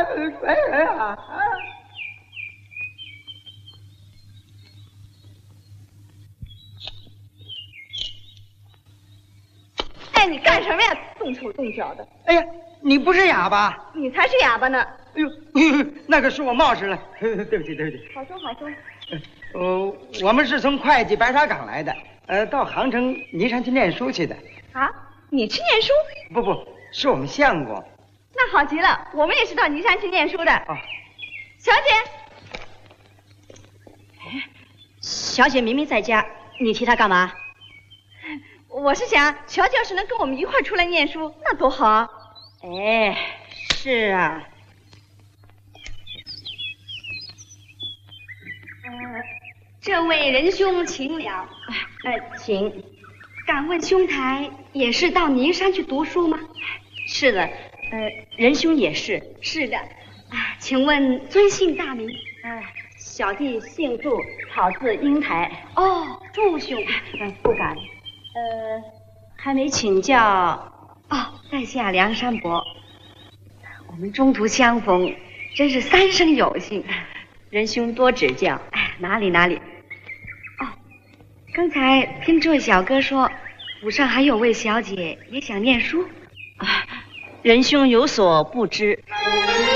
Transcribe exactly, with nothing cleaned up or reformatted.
谁人啊？ 哎，你干什么呀？动手动脚的。 哎呀，你不是哑巴？ 你才是哑巴呢。 哎呦，那个是我冒失了，对不起，对不起。 好说好说。 呃，我们是从会稽白沙岗来的，呃，到杭城尼山去念书去的。 啊，你去念书？ 不不，是我们相公。 那好极了，我们也是到尼山去念书的。 啊， 小姐。 哎，小姐明明在家，你提她干嘛？ 我是想，小姐要是能跟我们一块出来念书，那多好啊！ 哎，是啊。 呃，这位仁兄请了。 呃，请。 敢问兄台也是到尼山去读书吗？ 是的，呃，仁兄也是。 是的。啊，请问尊姓大名？ 呃，小弟姓祝，草字英台。 哦，祝兄。 呃，不敢。呃，还没请教。 哦，在下梁山伯。我们中途相逢，真是三生有幸。 仁兄多指教。 哎，哪里哪里。哦，刚才听这位小哥说，府上还有位小姐也想念书。 啊，仁兄有所不知，